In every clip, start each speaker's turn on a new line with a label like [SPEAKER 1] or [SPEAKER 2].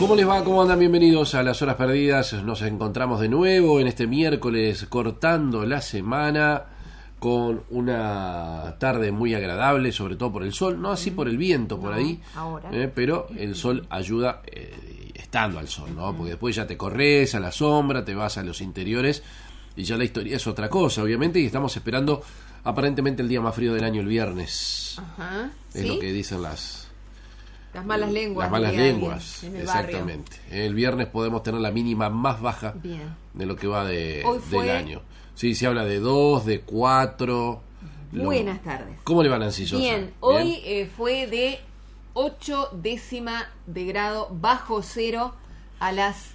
[SPEAKER 1] ¿Cómo les va? ¿Cómo andan? Bienvenidos a Las Horas Perdidas. Nos encontramos de nuevo en este miércoles cortando la semana con una tarde muy agradable, sobre todo por el sol, no así por el viento por ahí, pero el sol ayuda estando al sol, ¿no? Porque después ya te corres a la sombra, te vas a los interiores y ya la historia es otra cosa, obviamente, y estamos esperando aparentemente el día más frío del año, el viernes.
[SPEAKER 2] Ajá,
[SPEAKER 1] es
[SPEAKER 2] ¿sí?
[SPEAKER 1] lo que dicen las
[SPEAKER 2] malas lenguas.
[SPEAKER 1] Las malas lenguas,
[SPEAKER 2] en el
[SPEAKER 1] exactamente. Barrio. El viernes podemos tener la mínima más baja de lo que va del año. Sí, se habla de 2, de 4.
[SPEAKER 2] Buenas tardes.
[SPEAKER 1] ¿Cómo le van, Nancy Sosa?
[SPEAKER 2] Bien, hoy fue de 8 décimas de grado bajo cero a las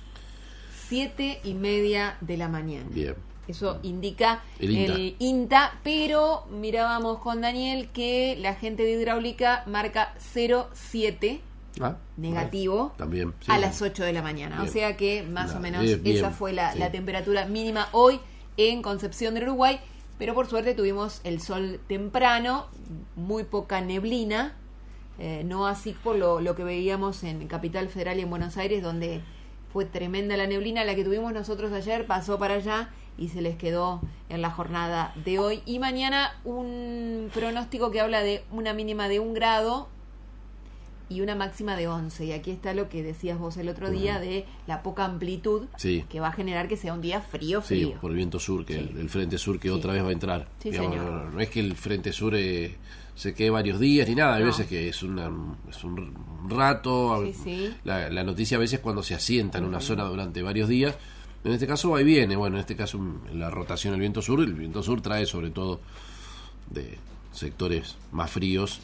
[SPEAKER 2] 7:30 de la mañana.
[SPEAKER 1] Bien.
[SPEAKER 2] Eso indica
[SPEAKER 1] el
[SPEAKER 2] INTA, pero mirábamos con Daniel que la gente de hidráulica marca 0,7 negativo
[SPEAKER 1] también, sí,
[SPEAKER 2] a las 8 de la mañana.
[SPEAKER 1] Bien.
[SPEAKER 2] O sea que más o menos
[SPEAKER 1] bien,
[SPEAKER 2] esa fue la temperatura mínima hoy en Concepción del Uruguay, pero por suerte tuvimos el sol temprano, muy poca neblina, no así por lo que veíamos en Capital Federal y en Buenos Aires, donde fue tremenda la neblina. La que tuvimos nosotros ayer pasó para allá y se les quedó en la jornada de hoy. Y mañana un pronóstico que habla de una mínima de 1 grado y una máxima de 11. Y aquí está lo que decías vos el otro día de la poca amplitud que va a generar que sea un día frío.
[SPEAKER 1] Sí, por el viento sur, que el frente sur que otra vez va a entrar.
[SPEAKER 2] Sí,
[SPEAKER 1] digamos,
[SPEAKER 2] señor.
[SPEAKER 1] no es que el frente sur se quede varios días ni nada. Hay veces que es un rato. La noticia a veces cuando se asienta en una zona durante varios días. En este caso va y viene. Bueno, en este caso la rotación del viento sur. El viento sur trae sobre todo de sectores más fríos,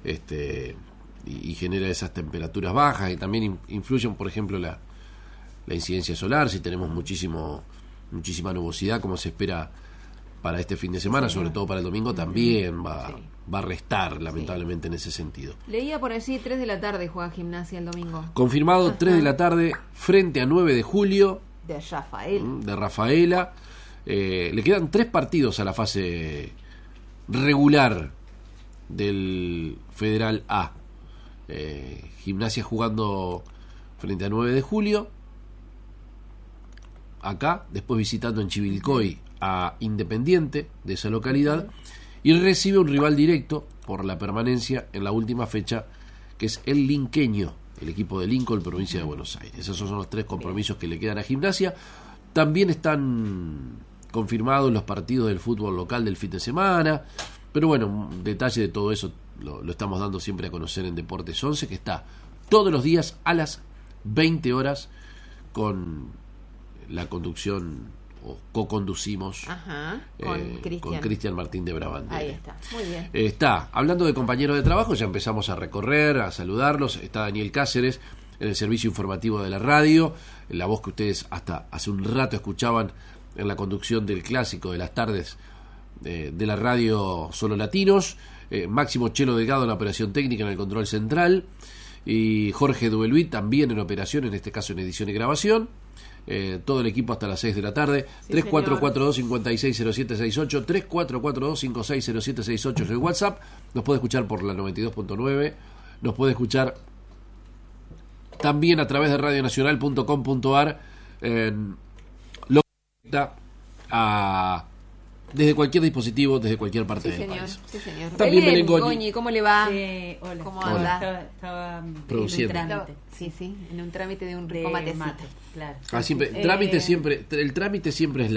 [SPEAKER 1] y genera esas temperaturas bajas, y también influyen, por ejemplo, la incidencia solar. Si tenemos muchísima nubosidad, como se espera para este fin de semana, sobre todo para el domingo, también va a restar, lamentablemente, en ese sentido.
[SPEAKER 2] Leía por allí 3 de la tarde juega Gimnasia el domingo.
[SPEAKER 1] Confirmado, 3 de la tarde, frente a 9 de julio.
[SPEAKER 2] De Rafael.
[SPEAKER 1] De Rafaela. Le quedan 3 partidos a la fase regular del Federal A. Gimnasia jugando frente a 9 de julio acá, después visitando en Chivilcoy a Independiente de esa localidad, y recibe un rival directo por la permanencia en la última fecha, que es el Linqueño, el equipo de Lincoln, provincia de Buenos Aires. Esos son los 3 compromisos que le quedan a Gimnasia. También están confirmados los partidos del fútbol local del fin de semana, pero bueno, un detalle de todo eso lo estamos dando siempre a conocer en Deportes 11, que está todos los días a las 20 horas con la conducción, o co-conducimos con Cristian Martín de Brabante.
[SPEAKER 2] Ahí está, muy bien.
[SPEAKER 1] Está, hablando de compañeros de trabajo, ya empezamos a recorrer, a saludarlos. Está Daniel Cáceres en el servicio informativo de la radio, la voz que ustedes hasta hace un rato escuchaban en la conducción del clásico de las tardes de la radio Solo Latinos. Máximo Chelo Delgado en la operación técnica, en el control central, y Jorge Dubeluit también en operación, en este caso en edición y grabación. Todo el equipo hasta las 6 de la tarde. 3442-560768, 3442-560768 es el WhatsApp. Nos puede escuchar por la 92.9, nos puede escuchar también a través de radionacional.com.ar, lo conecta desde cualquier dispositivo, desde cualquier parte del país.
[SPEAKER 2] Sí, señor.
[SPEAKER 1] También Belén Goñi.
[SPEAKER 2] ¿Cómo le va?
[SPEAKER 3] Sí, hola.
[SPEAKER 2] ¿Cómo anda?
[SPEAKER 3] Estaba
[SPEAKER 1] produciendo.
[SPEAKER 3] En un trámite.
[SPEAKER 2] Sí, en un trámite de un rico matecito.
[SPEAKER 3] Mate, claro.
[SPEAKER 1] El trámite siempre es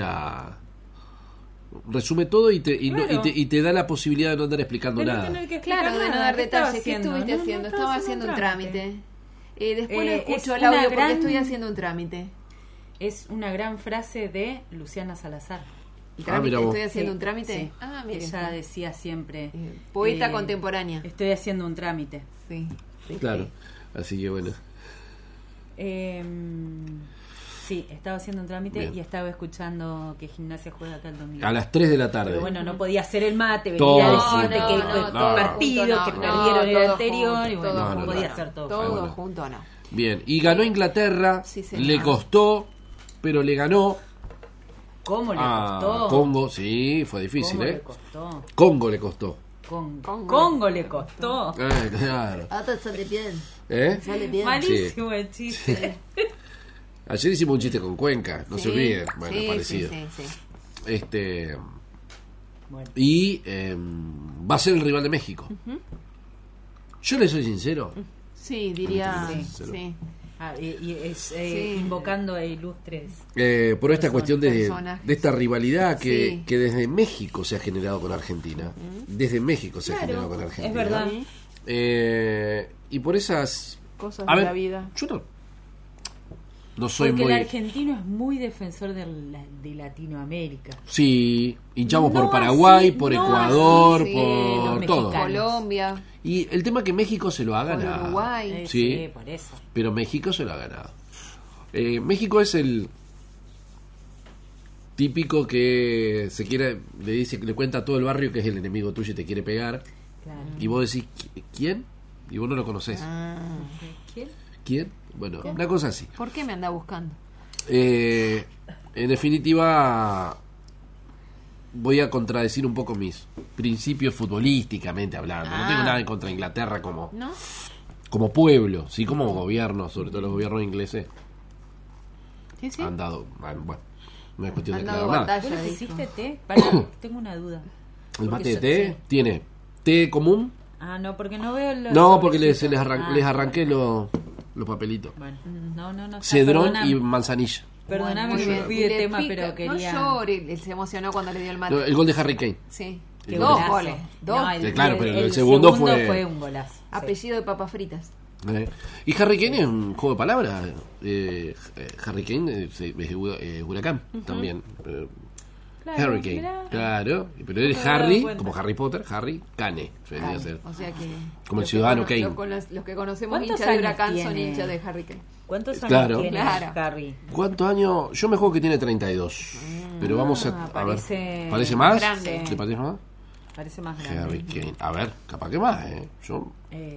[SPEAKER 1] resume todo y te da la posibilidad de no andar explicando nada.
[SPEAKER 2] Claro, de no dar detalles. ¿Qué estuviste haciendo? Estaba haciendo un trámite. Después le escucho el audio porque estoy haciendo un trámite.
[SPEAKER 3] Es una gran frase de Luciana Salazar.
[SPEAKER 2] ¿Estoy haciendo un trámite?
[SPEAKER 3] Sí.
[SPEAKER 2] Mire.
[SPEAKER 3] Ella decía siempre...
[SPEAKER 2] poeta contemporánea.
[SPEAKER 3] Estoy haciendo un trámite.
[SPEAKER 2] Sí.
[SPEAKER 1] Claro, así que bueno.
[SPEAKER 3] Sí, estaba haciendo un trámite y estaba escuchando que Gimnasia juega acá el domingo.
[SPEAKER 1] A las 3 de la tarde.
[SPEAKER 3] Pero bueno, no podía hacer el mate, venía a decirte que partido, que perdieron el anterior, y bueno, no podía hacer todo.
[SPEAKER 2] Todo junto, no.
[SPEAKER 1] Bien, y ganó Inglaterra, le costó, pero le ganó.
[SPEAKER 3] ¿Cómo le costó?
[SPEAKER 1] Congo, sí, fue difícil,
[SPEAKER 3] ¿Cómo le costó?
[SPEAKER 1] Congo le costó.
[SPEAKER 3] Congo le costó.
[SPEAKER 1] Claro.
[SPEAKER 2] Sale bien.
[SPEAKER 1] Sale
[SPEAKER 2] bien.
[SPEAKER 3] Malísimo el chiste.
[SPEAKER 1] Sí. Ayer hicimos un chiste con Cuenca, no se olviden. Bueno, parecido.
[SPEAKER 2] Sí.
[SPEAKER 1] Bueno. Y va a ser el rival de México. Yo le soy sincero.
[SPEAKER 2] Sí, diría. Sí.
[SPEAKER 3] Y es invocando a ilustres.
[SPEAKER 1] Por esta cuestión de esta rivalidad que desde México se ha generado con Argentina. Desde México se ha generado con Argentina.
[SPEAKER 3] Es verdad.
[SPEAKER 1] Y por esas
[SPEAKER 2] cosas de la vida.
[SPEAKER 1] Yo no soy
[SPEAKER 3] porque
[SPEAKER 1] muy...
[SPEAKER 3] el argentino es muy defensor de Latinoamérica.
[SPEAKER 1] Sí, hinchamos por Paraguay, por Ecuador,
[SPEAKER 2] así,
[SPEAKER 1] por todo.
[SPEAKER 2] Colombia.
[SPEAKER 1] Y el tema es que México se lo ha ganado.
[SPEAKER 2] Por Uruguay.
[SPEAKER 1] Sí,
[SPEAKER 3] por eso.
[SPEAKER 1] Pero México se lo ha ganado. México es el típico que se quiere, le cuenta a todo el barrio que es el enemigo tuyo y te quiere pegar.
[SPEAKER 3] Claro.
[SPEAKER 1] Y vos decís, ¿quién? Y vos no lo conocés. ¿Quién? Bueno, una cosa así.
[SPEAKER 2] ¿Por qué me anda buscando?
[SPEAKER 1] En definitiva, voy a contradecir un poco mis principios futbolísticamente hablando. No tengo nada en contra de Inglaterra como pueblo, sí, como gobierno, sobre todo los gobiernos ingleses.
[SPEAKER 2] Sí.
[SPEAKER 1] Han dado, bueno, no es cuestión de
[SPEAKER 2] aclarar
[SPEAKER 1] nada.
[SPEAKER 3] ¿Vos le hiciste té? Tengo una duda.
[SPEAKER 1] ¿El mate de té? ¿Tiene té común?
[SPEAKER 3] No, porque no veo los...
[SPEAKER 1] No, porque les arranqué los papelitos.
[SPEAKER 3] Bueno, no.
[SPEAKER 1] Cedrón y manzanilla.
[SPEAKER 3] Perdóname que me fui de tema, pero quería...
[SPEAKER 2] No llore, él se emocionó cuando le dio el mate.
[SPEAKER 1] No, el gol de Harry Kane.
[SPEAKER 2] Sí.
[SPEAKER 3] Qué
[SPEAKER 2] 2
[SPEAKER 3] golazo.
[SPEAKER 2] goles. 2.
[SPEAKER 1] Claro, pero el segundo fue
[SPEAKER 3] un golazo.
[SPEAKER 2] Apellido de papas fritas.
[SPEAKER 1] Y Harry Kane es un juego de palabras. Harry Kane es huracán también.
[SPEAKER 3] Claro,
[SPEAKER 1] Harry Kane,
[SPEAKER 3] mirá.
[SPEAKER 1] claro. Pero él es Harry, como Harry Potter, Harry Kane.
[SPEAKER 2] O sea que
[SPEAKER 1] como el ciudadano Kane.
[SPEAKER 2] Los que conocemos
[SPEAKER 3] ¿Cuántos
[SPEAKER 2] hinchas de
[SPEAKER 3] años
[SPEAKER 2] huracán
[SPEAKER 3] tiene?
[SPEAKER 2] son hinchas de Harry Kane.
[SPEAKER 3] ¿Cuántos años
[SPEAKER 1] Claro.
[SPEAKER 3] tiene Harry?
[SPEAKER 1] ¿Cuántos años? Yo me juego que tiene 32. Pero vamos a ver. ¿Parece más?
[SPEAKER 2] Grande.
[SPEAKER 1] ¿Te parece más?
[SPEAKER 3] Parece más grande.
[SPEAKER 1] Harry Kane. A ver, capaz que más, Yo...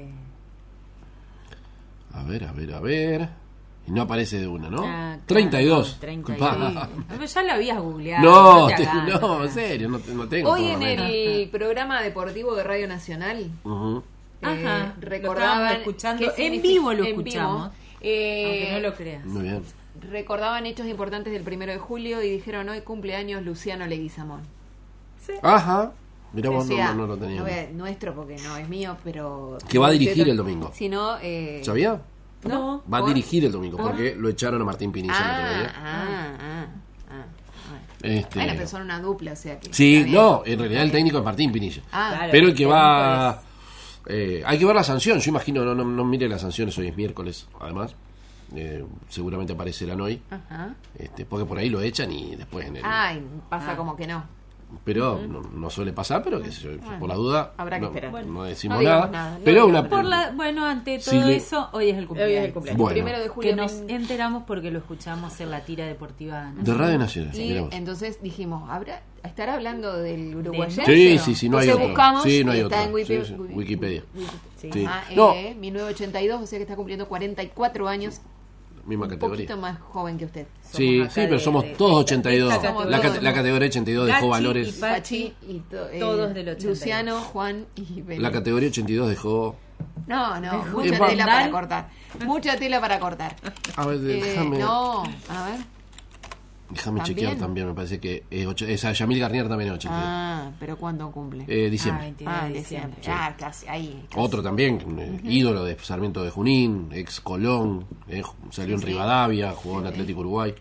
[SPEAKER 1] A ver. Y no aparece de una, ¿no? 32.
[SPEAKER 3] 32. Ya lo habías googleado.
[SPEAKER 1] No, en serio, no tengo.
[SPEAKER 2] Hoy en el programa deportivo de Radio Nacional recordaban...
[SPEAKER 3] escuchando. En vivo lo escuchamos. Aunque no lo creas.
[SPEAKER 1] Muy bien.
[SPEAKER 2] Recordaban hechos importantes del 1 de julio y dijeron: hoy cumpleaños Luciano Leguizamón.
[SPEAKER 3] Sí.
[SPEAKER 1] Ajá. Mirá vos,
[SPEAKER 2] Decía,
[SPEAKER 1] no lo tenía.
[SPEAKER 2] Nuestro, porque no es mío, pero...
[SPEAKER 1] Que va a dirigir el domingo.
[SPEAKER 2] Si no...
[SPEAKER 1] ¿Sabía?
[SPEAKER 3] No.
[SPEAKER 1] Va a dirigir el domingo, porque lo echaron a Martín Pinilla el otro día.
[SPEAKER 2] Bueno, pero son una dupla, o sea que...
[SPEAKER 1] Sí, no, en realidad el técnico es Martín Pinilla.
[SPEAKER 3] Claro,
[SPEAKER 1] pero el que va... hay que ver la sanción, yo imagino, no mire las sanciones, hoy es miércoles, además. Seguramente aparecerán hoy. Porque por ahí lo echan y después en el...
[SPEAKER 2] pasa como que no.
[SPEAKER 1] Pero no suele pasar, pero que por la duda
[SPEAKER 2] habrá que esperar.
[SPEAKER 1] no decimos nada. Pero
[SPEAKER 3] ante todo eso, hoy es el cumpleaños.
[SPEAKER 1] Bueno.
[SPEAKER 2] 1 de julio
[SPEAKER 3] que nos enteramos porque lo escuchamos en la tira deportiva
[SPEAKER 1] de Radio Nacional.
[SPEAKER 2] Y entonces dijimos, ¿estará hablando del uruguayense?
[SPEAKER 1] Sí, no hay
[SPEAKER 2] entonces
[SPEAKER 1] otro.
[SPEAKER 2] buscamos,
[SPEAKER 1] Sí, no hay
[SPEAKER 2] está
[SPEAKER 1] otro.
[SPEAKER 2] en
[SPEAKER 1] Wikipedia.
[SPEAKER 3] Sí.
[SPEAKER 2] 1982, o sea que está cumpliendo 44 años.
[SPEAKER 1] Misma categoría.
[SPEAKER 2] Un poquito más joven que usted.
[SPEAKER 1] Sí, pero somos todos 82. La categoría 82 dejó valores.
[SPEAKER 2] Y Pachi y
[SPEAKER 3] todos del 82.
[SPEAKER 2] Luciano, Juan y Belén.
[SPEAKER 1] La categoría 82 dejó...
[SPEAKER 2] No, mucha tela para cortar. Mucha tela para cortar.
[SPEAKER 1] A ver, déjame
[SPEAKER 2] ¿También?
[SPEAKER 1] chequear también, me parece que es a Yamil Garnier también es 82.
[SPEAKER 2] Pero ¿cuándo cumple?
[SPEAKER 1] Diciembre.
[SPEAKER 3] 29 de diciembre.
[SPEAKER 2] Sí. Casi, ahí. Casi.
[SPEAKER 1] Otro también, ídolo de Sarmiento de Junín, ex Colón, salió en Rivadavia, jugó en Atlético Uruguay.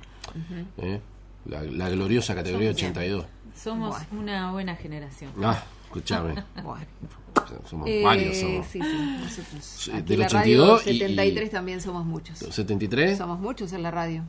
[SPEAKER 1] La gloriosa categoría 82.
[SPEAKER 3] Somos una buena generación.
[SPEAKER 1] Escuchame.
[SPEAKER 2] Bueno.
[SPEAKER 1] Somos varios.
[SPEAKER 2] Sí, nosotros. Aquí
[SPEAKER 1] Del
[SPEAKER 2] la
[SPEAKER 1] 82
[SPEAKER 2] radio 73 también somos muchos.
[SPEAKER 1] 73.
[SPEAKER 2] Somos muchos en la radio.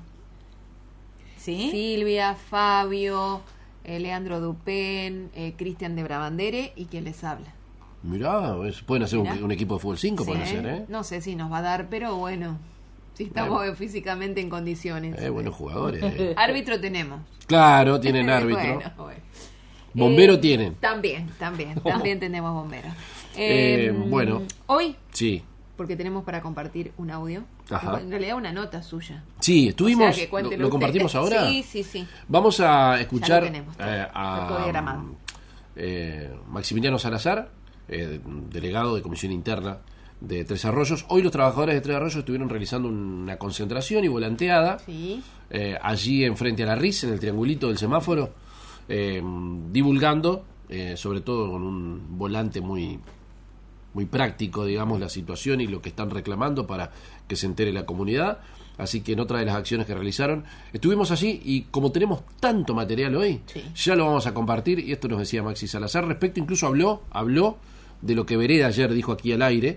[SPEAKER 3] ¿Sí?
[SPEAKER 2] Silvia, Fabio, Leandro Dupén, Cristian de Brabandere y quien les habla.
[SPEAKER 1] Mirá, pueden hacer un equipo de fútbol 5, pueden hacer,
[SPEAKER 2] No sé si nos va a dar, pero bueno, si estamos físicamente en condiciones.
[SPEAKER 1] Buenos jugadores.
[SPEAKER 2] Árbitro tenemos.
[SPEAKER 1] Claro, tienen árbitro.
[SPEAKER 2] Bueno.
[SPEAKER 1] Bombero tienen.
[SPEAKER 2] También tenemos bombero.
[SPEAKER 1] Bueno.
[SPEAKER 2] Hoy,
[SPEAKER 1] sí,
[SPEAKER 2] porque tenemos para compartir un audio. En realidad una nota suya.
[SPEAKER 1] Sí, estuvimos.
[SPEAKER 2] O sea, que
[SPEAKER 1] ¿Lo compartimos ahora?
[SPEAKER 2] Sí.
[SPEAKER 1] Vamos a escuchar
[SPEAKER 2] ya lo tenemos,
[SPEAKER 1] a Maximiliano Salazar, delegado de Comisión Interna de Tres Arroyos. Hoy los trabajadores de Tres Arroyos estuvieron realizando una concentración y volanteada allí enfrente a la RIS, en el triangulito del semáforo, divulgando, sobre todo con un volante muy práctico, digamos, la situación y lo que están reclamando para que se entere la comunidad. Así que en otra de las acciones que realizaron, estuvimos allí y como tenemos tanto material hoy, ya lo vamos a compartir, y esto nos decía Maxi Salazar, respecto incluso habló de lo que Vereda ayer dijo aquí al aire,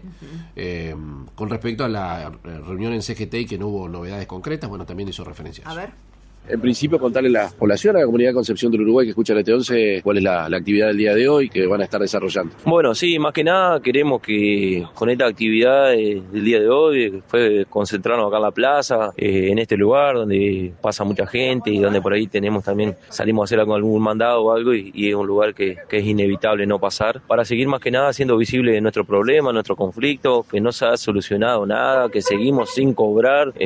[SPEAKER 1] con respecto a la reunión en CGT y que no hubo novedades concretas. Bueno, también hizo referencias.
[SPEAKER 2] A ver.
[SPEAKER 4] En principio, contarle a la población, a la comunidad de Concepción del Uruguay que escucha el ET11, cuál es la actividad del día de hoy que van a estar desarrollando.
[SPEAKER 5] Bueno, sí, más que nada queremos que con esta actividad del día de hoy fue concentrarnos acá en la plaza, en este lugar donde pasa mucha gente y donde por ahí salimos a hacer algún mandado o algo y es un lugar que es inevitable no pasar, para seguir más que nada haciendo visible nuestro problema, nuestro conflicto, que no se ha solucionado nada, que seguimos sin cobrar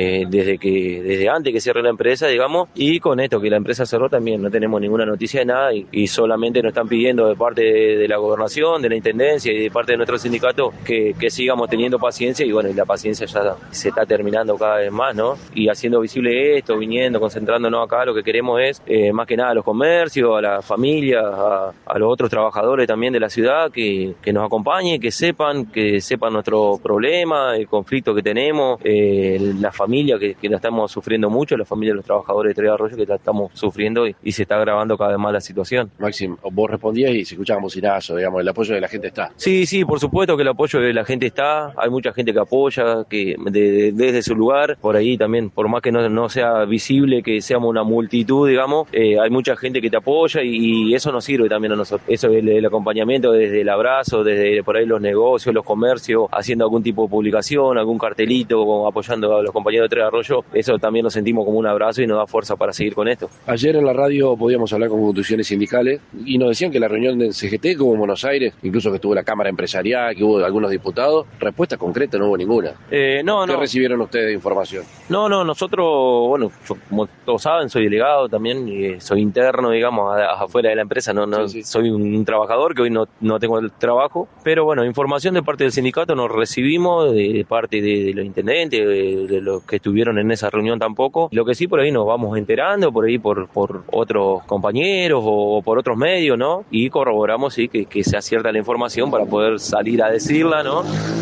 [SPEAKER 5] desde antes que cierre la empresa, digamos. Y con esto que la empresa cerró también no tenemos ninguna noticia de nada y solamente nos están pidiendo de parte de la gobernación, de la intendencia y de parte de nuestro sindicato que sigamos teniendo paciencia, y bueno, y la paciencia ya se está terminando cada vez más, ¿no? Y haciendo visible esto, viniendo, concentrándonos acá, lo que queremos es más que nada a los comercios, a la familia, a los otros trabajadores también de la ciudad que nos acompañen, que sepan nuestro problema, el conflicto que tenemos, la familia que la estamos sufriendo mucho, la familia de los trabajadores de Tres Arroyos que la estamos sufriendo y se está agravando cada vez más la situación.
[SPEAKER 4] Máximo, vos respondías y se escuchaba bocinazo, digamos, el apoyo de la gente está.
[SPEAKER 5] Sí, por supuesto que el apoyo de la gente está, hay mucha gente que apoya, que desde su lugar, por ahí también, por más que no sea visible, que seamos una multitud, digamos, hay mucha gente que te apoya y eso nos sirve también a nosotros. Eso es el acompañamiento desde el abrazo, desde por ahí los negocios, los comercios, haciendo algún tipo de publicación, algún cartelito, apoyando a los compañeros de Tres Arroyos, eso también lo sentimos como un abrazo y nos da fuerza para seguir con esto.
[SPEAKER 4] Ayer en la radio podíamos hablar con constituciones sindicales y nos decían que la reunión del CGT, como en Buenos Aires, incluso que estuvo la Cámara Empresarial, que hubo algunos diputados, respuesta concreta no hubo ninguna. ¿Qué recibieron ustedes de información?
[SPEAKER 5] No, nosotros, bueno, yo, como todos saben, soy delegado también, y soy interno, digamos, afuera de la empresa, sí. Soy un trabajador que hoy no tengo el trabajo, pero bueno, información de parte del sindicato nos recibimos, de parte de los intendentes, de los que estuvieron en esa reunión tampoco. Lo que sí, por ahí nos vamos enterando, por ahí por otros compañeros o por otros medios, ¿no? Y corroboramos, sí, que se acierta la información para poder salir a decirla, ¿no?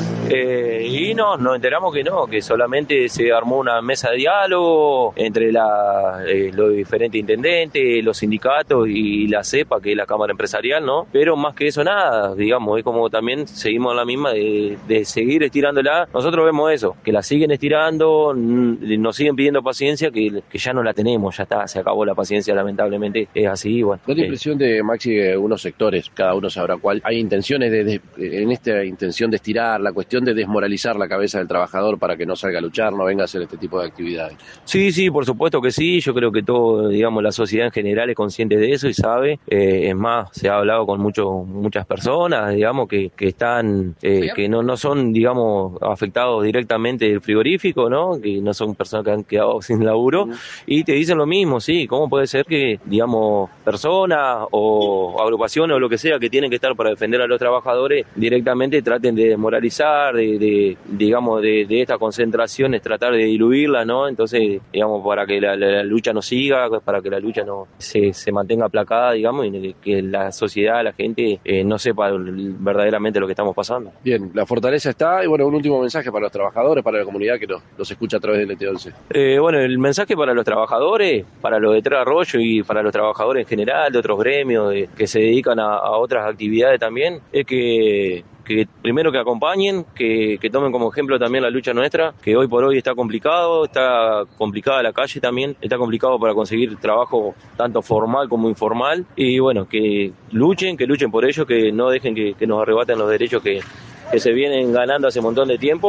[SPEAKER 5] Y nos enteramos que solamente se armó una mesa de diálogo entre los diferentes intendentes, los sindicatos y la CEPA, que es la Cámara Empresarial, ¿no? Pero más que eso nada, digamos, es como también seguimos en la misma de seguir estirándola. Nosotros vemos eso, que la siguen estirando, nos siguen pidiendo paciencia, que ya no la tenemos, ya está, se acabó la paciencia, lamentablemente es así. Bueno,
[SPEAKER 4] ¿no da la impresión de, Maxi, que algunos sectores, cada uno sabrá cuál, hay intenciones en esta intención de estirar la cuestión, de desmoralizar la cabeza del trabajador para que no salga a luchar, no venga a hacer este tipo de actividades?
[SPEAKER 5] Sí, por supuesto que sí. Yo creo que todo, digamos, la sociedad en general es consciente de eso y sabe. Es más, se ha hablado con muchas personas, digamos, que están, que no son, digamos, afectados directamente del frigorífico, ¿no? Que no son personas que han quedado sin laburo, y te dicen lo mismo, sí. ¿Cómo puede ser que, digamos, personas o agrupaciones o lo que sea que tienen que estar para defender a los trabajadores directamente traten de desmoralizar, digamos, de estas concentraciones, tratar de diluirla, ¿no? Entonces, digamos, para que la lucha no siga, para que la lucha no se mantenga aplacada, digamos, y que la sociedad, la gente no sepa verdaderamente lo que estamos pasando.
[SPEAKER 4] Bien, la fortaleza está, y bueno, un último mensaje para los trabajadores, para la comunidad que los escucha a través del ET11.
[SPEAKER 5] Bueno, el mensaje para los trabajadores, para los de Tres Arroyos y para los trabajadores en general, de otros gremios que se dedican a otras actividades también, es que primero que acompañen, que tomen como ejemplo también la lucha nuestra, que hoy por hoy está complicada la calle también, está complicado para conseguir trabajo tanto formal como informal, y bueno, que luchen por ello, que no dejen que nos arrebaten los derechos que se vienen ganando hace un montón de tiempo,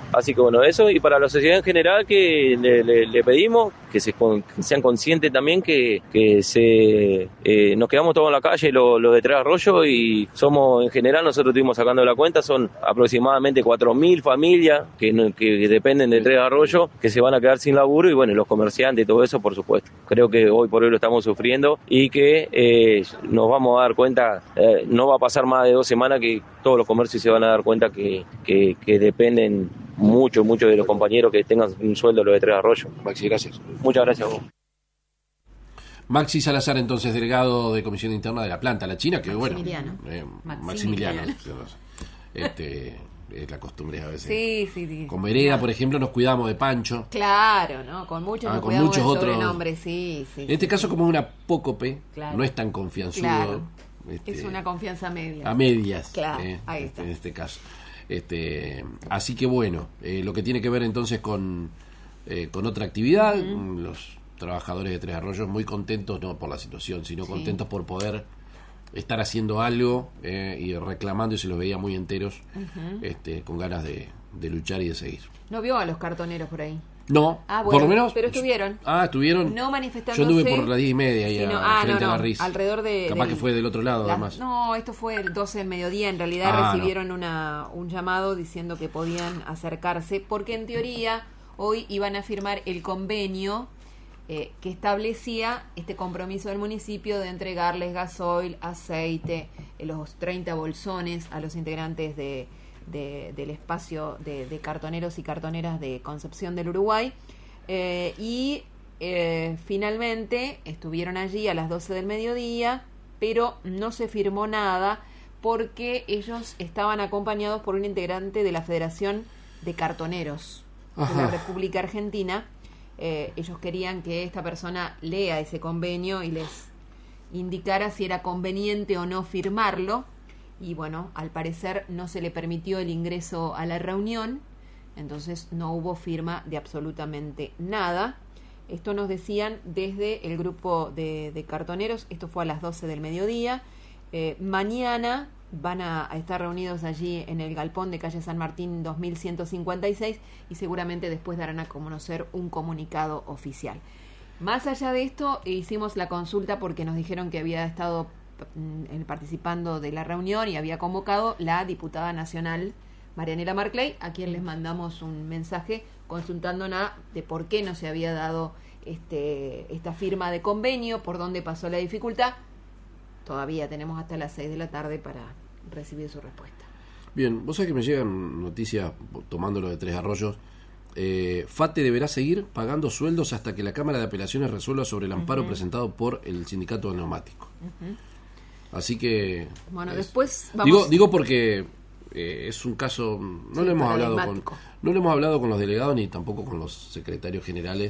[SPEAKER 5] Así que bueno, eso, y para la sociedad en general que le pedimos que sean conscientes también que nos quedamos todos en la calle, los de Tres Arroyos, y somos, en general, nosotros estuvimos sacando la cuenta, son aproximadamente 4.000 familias que dependen de Tres Arroyos, que se van a quedar sin laburo, y bueno, los comerciantes y todo eso, por supuesto. Creo que hoy por hoy lo estamos sufriendo, y que nos vamos a dar cuenta, no va a pasar más de 2 semanas que todos los comercios se van a dar cuenta que dependen mucho de los compañeros que tengan un sueldo los de Tres Arroyos.
[SPEAKER 4] Maxi, gracias.
[SPEAKER 5] Muchas gracias a vos.
[SPEAKER 1] Maxi Salazar, entonces delegado de Comisión Interna de la planta La China, que
[SPEAKER 2] Maximiliano.
[SPEAKER 1] Maximiliano. Es la costumbre a veces.
[SPEAKER 2] Sí.
[SPEAKER 1] Con Vereda, por ejemplo, nos cuidamos de Pancho.
[SPEAKER 2] Claro, ¿no? Con muchos nos cuidamos del sobrenombre, sí.
[SPEAKER 1] En este caso, como es una apócope, no es tan confianzudo. Claro.
[SPEAKER 2] Es una confianza media.
[SPEAKER 1] A medias.
[SPEAKER 2] Claro, ahí está.
[SPEAKER 1] En este caso. Así que bueno, lo que tiene que ver entonces con otra actividad, los trabajadores de Tres Arroyos muy contentos, no por la situación, sino contentos por poder estar haciendo algo y reclamando, y se los veía muy enteros, con ganas de luchar y de seguir.
[SPEAKER 2] ¿No vio a los cartoneros por ahí?
[SPEAKER 1] No,
[SPEAKER 2] bueno,
[SPEAKER 1] por lo menos.
[SPEAKER 2] Pero estuvieron.
[SPEAKER 1] ¿Estuvieron?
[SPEAKER 2] No manifestándose.
[SPEAKER 1] Yo anduve por las 10:30 ahí frente a la RIS.
[SPEAKER 2] Alrededor de.
[SPEAKER 1] Capaz que fue del otro lado, además.
[SPEAKER 2] No, esto fue el 12 del mediodía. En realidad recibieron un llamado diciendo que podían acercarse, porque en teoría hoy iban a firmar el convenio que establecía este compromiso del municipio de entregarles gasoil, aceite, los 30 bolsones a los integrantes del espacio de cartoneros y cartoneras de Concepción del Uruguay, y finalmente estuvieron allí a las 12 del mediodía, pero no se firmó nada porque ellos estaban acompañados por un integrante de la Federación de Cartoneros de la República Argentina. Ellos querían que esta persona lea ese convenio y les indicara si era conveniente o no firmarlo. Y bueno, al parecer no se le permitió el ingreso a la reunión, entonces no hubo firma de absolutamente nada. Esto nos decían desde el grupo de cartoneros, esto fue a las 12 del mediodía. Mañana van a estar reunidos allí en el galpón de calle San Martín 2156, y seguramente después darán a conocer un comunicado oficial. Más allá de esto, hicimos la consulta porque nos dijeron que había estado participando de la reunión y había convocado la diputada nacional Marianela Marclay, a quien les mandamos un mensaje consultándonos de por qué no se había dado esta firma de convenio, por dónde pasó la dificultad. Todavía tenemos hasta las 6 de la tarde para recibir su respuesta.
[SPEAKER 1] Bien, vos sabés que me llegan noticias, tomándolo de Tres Arroyos. FATE deberá seguir pagando sueldos hasta que la Cámara de Apelaciones resuelva sobre el amparo presentado por el Sindicato de Neumáticos. Así que...
[SPEAKER 2] Bueno, después vamos...
[SPEAKER 1] Digo porque es un caso... No lo hemos hablado con los delegados ni tampoco con los secretarios generales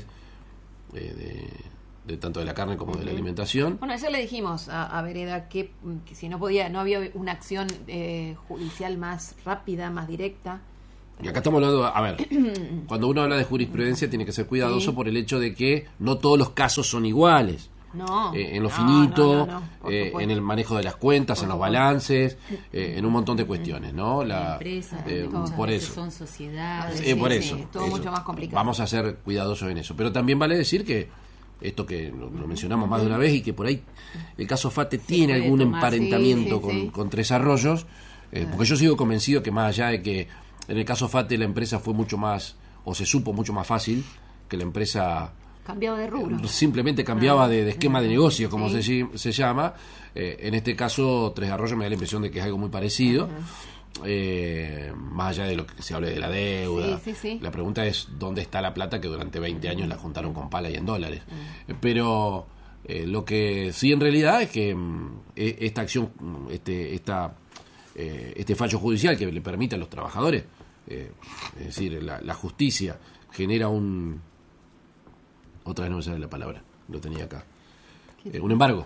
[SPEAKER 1] de tanto de la carne como de la alimentación.
[SPEAKER 2] Bueno, ayer le dijimos a Vereda que si no había una acción judicial más rápida, más directa.
[SPEAKER 1] Y acá estamos hablando, a ver, cuando uno habla de jurisprudencia tiene que ser cuidadoso por el hecho de que no todos los casos son iguales. En lo finito, en el manejo de las cuentas, en los balances, en un montón de cuestiones, ¿no? La empresa, por eso
[SPEAKER 3] son sociedades,
[SPEAKER 1] por eso,
[SPEAKER 2] todo mucho más complicado.
[SPEAKER 1] Vamos a ser cuidadosos en eso, pero también vale decir que esto que lo mencionamos más de una vez, y que por ahí el caso FATE tiene algún emparentamiento con Tres Arroyos, porque yo sigo convencido que más allá de que en el caso FATE la empresa fue mucho más, o se supo mucho más fácil, que la empresa
[SPEAKER 2] cambiaba de rubro,
[SPEAKER 1] simplemente cambiaba de esquema de negocio, como se llama. En este caso Tres Arroyos me da la impresión de que es algo muy parecido. Más allá de lo que se hable de la deuda, la pregunta es dónde está la plata que durante 20 años la juntaron con pala y en dólares. Pero lo que sí en realidad es que esta acción, este fallo judicial que le permite a los trabajadores, es decir, la justicia genera otra vez no me sale la palabra, lo tenía acá. Un embargo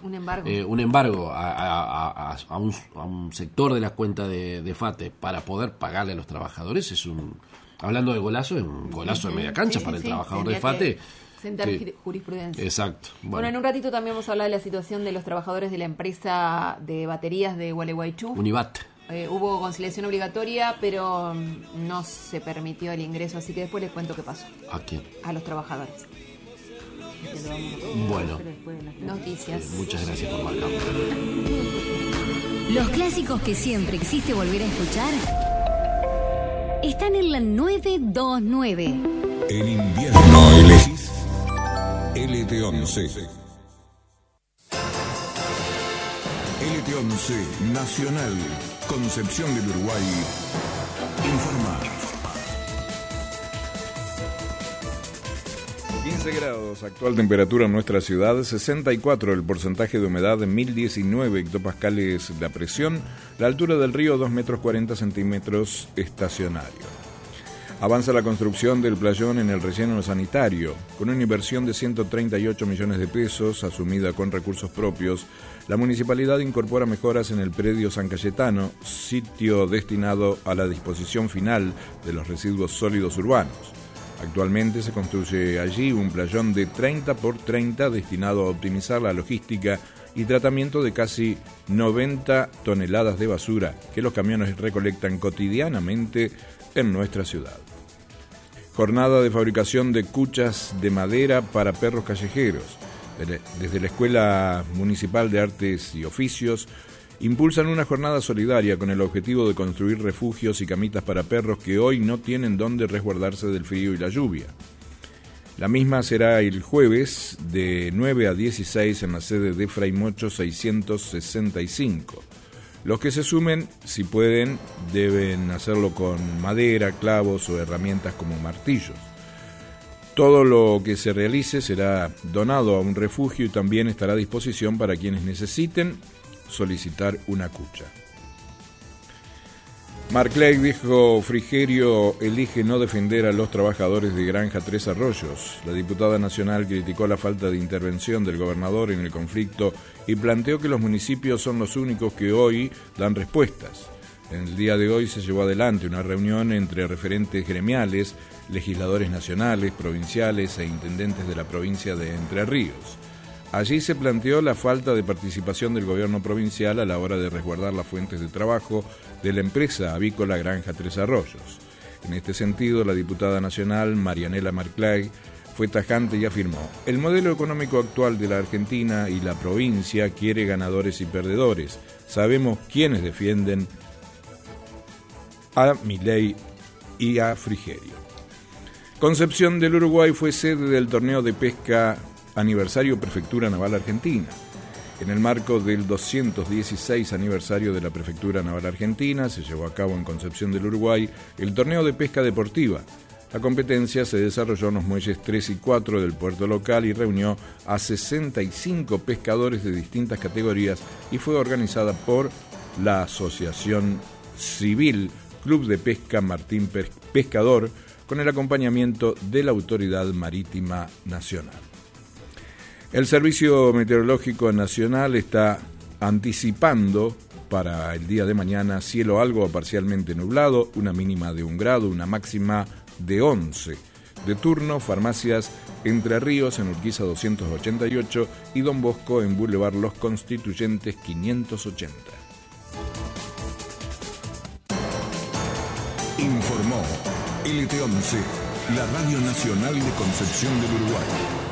[SPEAKER 1] a un sector de las cuentas de FATE para poder pagarle a los trabajadores. Hablando de golazo, es un golazo de media cancha para el trabajador de FATE.
[SPEAKER 2] Sentar jurisprudencia.
[SPEAKER 1] Exacto.
[SPEAKER 2] Bueno, en un ratito también vamos a hablar de la situación de los trabajadores de la empresa de baterías de Gualeguaychú.
[SPEAKER 1] Unibat.
[SPEAKER 2] hubo conciliación obligatoria, pero no se permitió el ingreso, así que después les cuento qué pasó.
[SPEAKER 1] ¿A quién?
[SPEAKER 2] A los trabajadores.
[SPEAKER 1] Bueno,
[SPEAKER 2] noticias.
[SPEAKER 1] Muchas gracias por marcarlo.
[SPEAKER 6] Los clásicos que siempre quisiste volver a escuchar están en la 929.
[SPEAKER 7] En invierno elegís LT11. LT11 Nacional, Concepción del Uruguay. Informa. 15 grados, actual temperatura en nuestra ciudad, 64 el porcentaje de humedad, 1019 hectopascales la presión, la altura del río 2 metros 40 centímetros estacionario. Avanza la construcción del playón en el relleno sanitario. Con una inversión de 138 millones de pesos, asumida con recursos propios, la municipalidad incorpora mejoras en el predio San Cayetano, sitio destinado a la disposición final de los residuos sólidos urbanos. Actualmente se construye allí un playón de 30 por 30 destinado a optimizar la logística y tratamiento de casi 90 toneladas de basura que los camiones recolectan cotidianamente en nuestra ciudad. Jornada de fabricación de cuchas de madera para perros callejeros. Desde la Escuela Municipal de Artes y Oficios impulsan una jornada solidaria con el objetivo de construir refugios y camitas para perros que hoy no tienen dónde resguardarse del frío y la lluvia. La misma será el jueves de 9 a 16 en la sede de Fray Mocho 665. Los que se sumen, si pueden, deben hacerlo con madera, clavos o herramientas como martillos. Todo lo que se realice será donado a un refugio y también estará a disposición para quienes necesiten solicitar una cucha. Marclay dijo: Frigerio elige no defender a los trabajadores de Granja Tres Arroyos. La diputada nacional criticó la falta de intervención del gobernador en el conflicto y planteó que los municipios son los únicos que hoy dan respuestas. En el día de hoy se llevó adelante una reunión entre referentes gremiales, legisladores nacionales, provinciales e intendentes de la provincia de Entre Ríos. Allí se planteó la falta de participación del gobierno provincial a la hora de resguardar las fuentes de trabajo de la empresa avícola Granja Tres Arroyos. En este sentido, la diputada nacional Marianela Marclay fue tajante y afirmó: el modelo económico actual de la Argentina y la provincia quiere ganadores y perdedores. Sabemos quiénes defienden a Milei y a Frigerio. Concepción del Uruguay fue sede del torneo de pesca aniversario Prefectura Naval Argentina. En el marco del 216 aniversario de la Prefectura Naval Argentina, se llevó a cabo en Concepción del Uruguay el torneo de pesca deportiva. La competencia se desarrolló en los muelles 3 y 4 del puerto local y reunió a 65 pescadores de distintas categorías y fue organizada por la Asociación Civil Club de Pesca Martín Pescador, con el acompañamiento de la Autoridad Marítima Nacional. El Servicio Meteorológico Nacional está anticipando para el día de mañana cielo algo o parcialmente nublado, una mínima de 1 grado, una máxima de 11. De turno, farmacias Entre Ríos en Urquiza 288 y Don Bosco en Boulevard Los Constituyentes 580. Informó LT11, la Radio Nacional de Concepción del Uruguay.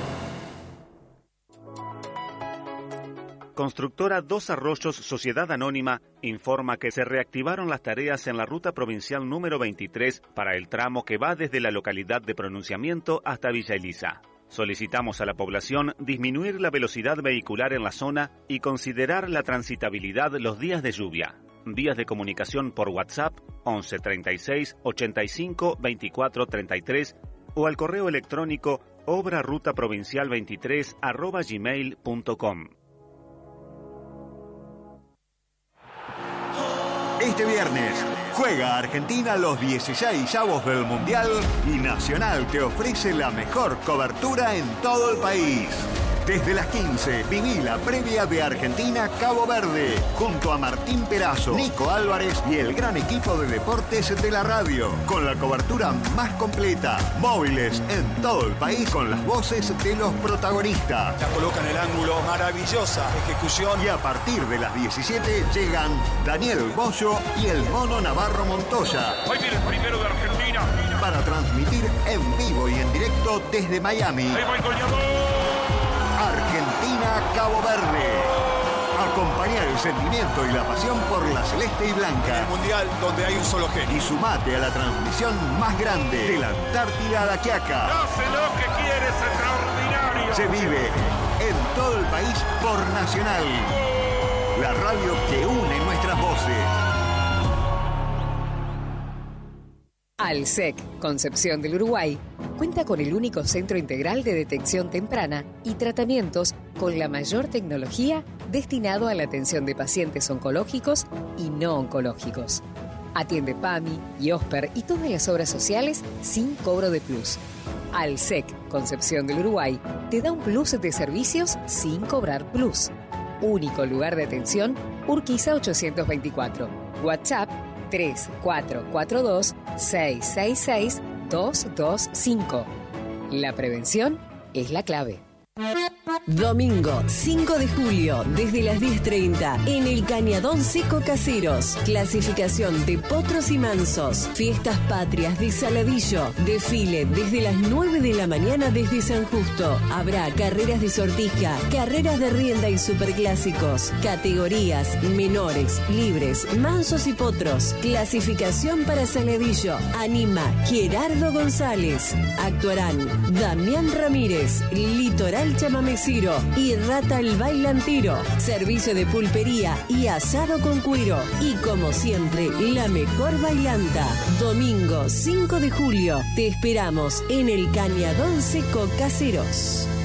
[SPEAKER 8] Constructora Dos Arroyos Sociedad Anónima informa que se reactivaron las tareas en la ruta provincial número 23 para el tramo que va desde la localidad de Pronunciamiento hasta Villa Elisa. Solicitamos a la población disminuir la velocidad vehicular en la zona y considerar la transitabilidad los días de lluvia. Vías de comunicación por WhatsApp 11 36 85 24 33 o al correo electrónico obrarutaprovincial23@gmail.com.
[SPEAKER 9] Este viernes juega Argentina los 16avos del Mundial y Nacional te ofrece la mejor cobertura en todo el país. Desde las 15, viví la previa de Argentina-Cabo Verde, junto a Martín Perazo, Nico Álvarez y el gran equipo de deportes de la radio, con la cobertura más completa, móviles en todo el país con las voces de los protagonistas.
[SPEAKER 10] La coloca en el ángulo, maravillosa ejecución.
[SPEAKER 9] Y a partir de las 17 llegan Daniel Bollo y el Mono Navarro Montoya.
[SPEAKER 11] Hoy viene el primero de Argentina.
[SPEAKER 9] Para transmitir en vivo y en directo desde Miami.
[SPEAKER 11] ¡Ahí va el goleador!
[SPEAKER 9] Argentina-Cabo Verde. Acompaña el sentimiento y la pasión por la celeste y blanca.
[SPEAKER 10] En el mundial donde hay un solo genio.
[SPEAKER 9] Y sumate a la transmisión más grande de la Antártida a la Quiaca.
[SPEAKER 11] Hace lo que quiere, es extraordinario.
[SPEAKER 9] Se vive en todo el país por Nacional. La radio que une nuestras voces.
[SPEAKER 12] Alsec, Concepción del Uruguay, cuenta con el único centro integral de detección temprana y tratamientos con la mayor tecnología destinado a la atención de pacientes oncológicos y no oncológicos. Atiende PAMI, IOSPER y todas las obras sociales sin cobro de plus. Alsec, Concepción del Uruguay, te da un plus de servicios sin cobrar plus. Único lugar de atención, Urquiza 824. WhatsApp 3442-666-225. La prevención es la clave.
[SPEAKER 13] Domingo 5 de julio, desde las 10:30, en el Cañadón Seco Caseros. Clasificación de potros y mansos. Fiestas patrias de Saladillo. Desfile desde las 9 de la mañana desde San Justo. Habrá carreras de sortija, carreras de rienda y superclásicos. Categorías menores, libres, mansos y potros. Clasificación para Saladillo. Anima Gerardo González. Actuarán Damián Ramírez, Litoral Chamameciro y Rata el Bailantero. Servicio de pulpería y asado con cuero. Y como siempre, la mejor bailanta. Domingo 5 de julio, te esperamos en el Cañadón Seco Caseros.